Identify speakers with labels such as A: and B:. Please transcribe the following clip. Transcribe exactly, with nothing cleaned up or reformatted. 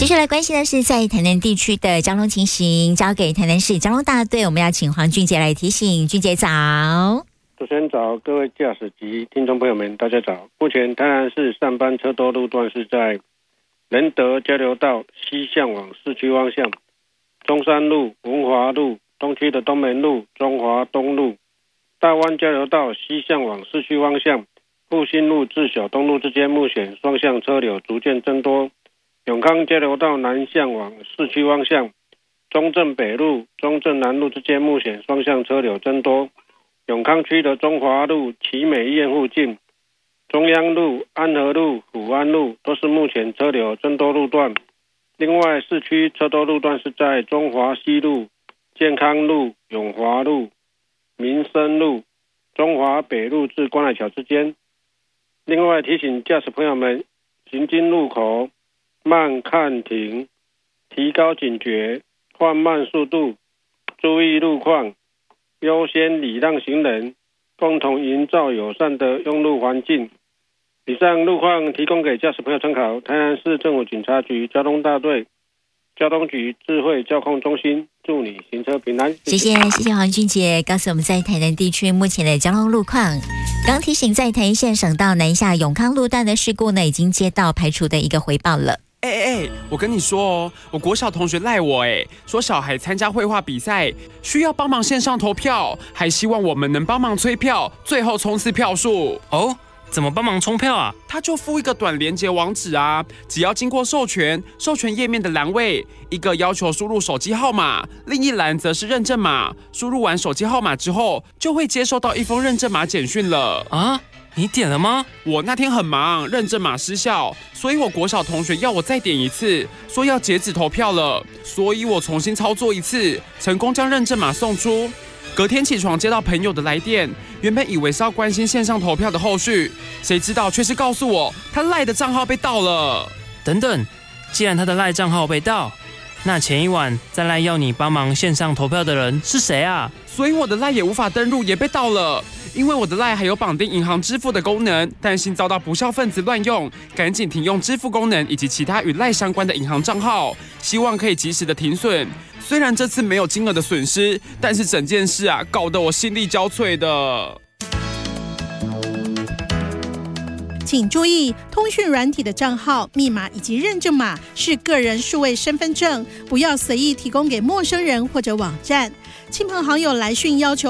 A: 接下来关心的是在台南地区的交通情形，交给台南市交通大队，我们要请黄俊杰来提醒。俊杰早。
B: 主持人早，各位驾驶及听众朋友们，大家早。目前台南市上班车多路段是在仁德交流道西向往市区方向，中山路、文华路、东区的东门路、中华东路、大湾交流道西向往市区方向，复兴路至小东路之间目前双向车流逐渐增多。永康交流道南向往市区方向，中正北路、中正南路之间目前双向车流增多。永康区的中华路、奇美医院附近、中央路、安和路、福安路都是目前车流增多路段。另外，市区车多路段是在中华西路、健康路、永华路、民生路、中华北路至关海桥之间。另外提醒驾驶朋友们，行经路口慢看停，提高警觉，放慢速度，注意路况，优先礼让行人，共同营造友善的用路环境。以上路况提供给驾驶朋友参考。台南市政府警察局交通大队、交通局智慧交控中心，祝你行车平安。
A: 谢谢谢谢黄俊杰告诉我们在台南地区目前的交通路况。刚提醒在台一线省道南下永康路段的事故呢，已经接到排除的一个回报了。
C: 哎哎哎，我跟你说哦，我国小同学赖我哎，说小孩参加绘画比赛需要帮忙线上投票，还希望我们能帮忙催票，最后冲刺票数。
D: 哦，怎么帮忙冲票啊？
C: 他就附一个短连结网址啊，只要经过授权，授权页面的栏位，一个要求输入手机号码，另一栏则是认证码。输入完手机号码之后，就会接收到一封认证码简讯了。
D: 啊？你点了吗？
C: 我那天很忙，认证码失效，所以我国小同学要我再点一次，说要截止投票了，所以我重新操作一次，成功将认证码送出。隔天起床接到朋友的来电，原本以为是要关心线上投票的后续，谁知道却是告诉我他赖的账号被盗了。
D: 等等，既然他的赖账号被盗，那前一晚在赖要你帮忙线上投票的人是谁啊？
C: 所以我的赖也无法登入，也被盗了。因为我的赖还有绑定银行支付的功能，担心遭到不肖分子乱用，赶紧停用支付功能以及其他与赖相关的银行账号，希望可以及时的停损。虽然这次没有金额的损失，但是整件事啊，搞得我心力交瘁的。
E: 请注意，通讯软体的账号、密码以及认证码是个人数位身份证，不要随意提供给陌生人或者网站。亲朋好友来讯要求